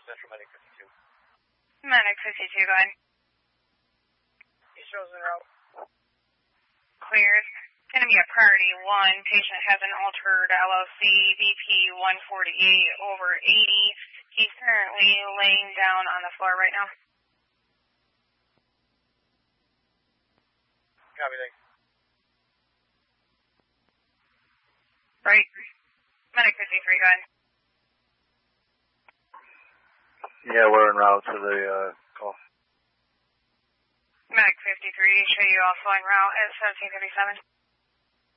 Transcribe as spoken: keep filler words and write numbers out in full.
Central Medic fifty-two. Medic fifty-two, go ahead. He shows en route. Cleared. Going to be a priority one. Patient has an altered L O C, B P one forty-eight over eighty. He's currently laying down on the floor right now. Copy, thanks. Right. Medic fifty-three, go ahead. Yeah, we're en route to the uh, call. Medic fifty-three, show you also en route at seventeen fifty-seven.